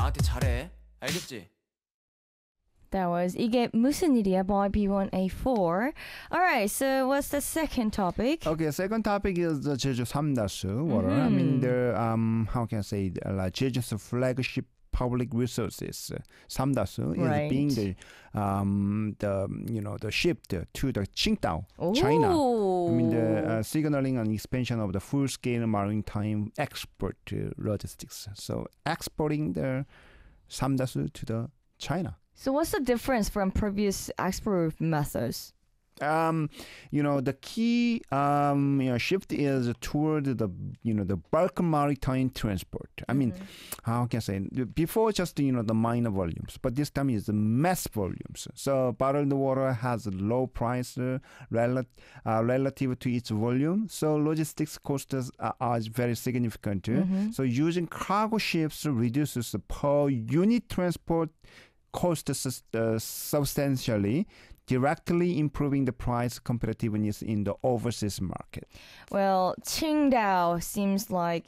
나한테 잘해. 알겠지? That was 이게 무슨 일이야 by B1A4. Alright, so what's the second topic? Okay, second topic is the Jeju Samdasu water. I mean, the how can I say, like Jeju's flagship public resources. Samdasu Right. is being the shipped to the Qingdao, China. I mean, the signaling an expansion of the full-scale maritime export logistics. So exporting the Samdasu to the China. So what's the difference from previous export methods? The key shift is toward the bulk maritime transport. I mean, how can I say? Before just the minor volumes, but this time is the mass volumes. So bottled water has a low price relative to its volume. So logistics costs are very significant. So using cargo ships reduces the per unit transport costs substantially, directly improving the price competitiveness in the overseas market. Well, Qingdao seems like